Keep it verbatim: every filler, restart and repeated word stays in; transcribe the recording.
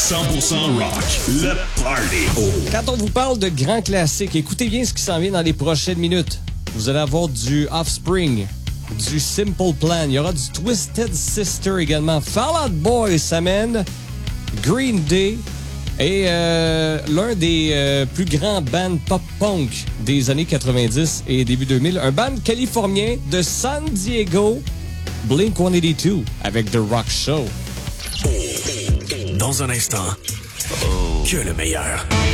cent pour cent rock, le party. Quand on vous parle de grands classiques, écoutez bien ce qui s'en vient dans les prochaines minutes. Vous allez avoir du Offspring, du Simple Plan, il y aura du Twisted Sister également. Fall Out Boy s'amène, Green Day et euh, l'un des euh, plus grands bands pop-punk des années quatre-vingt-dix et début deux mille, un band californien de San Diego, Blink cent quatre-vingt-deux, avec The Rock Show. Dans un instant, oh. que le meilleur.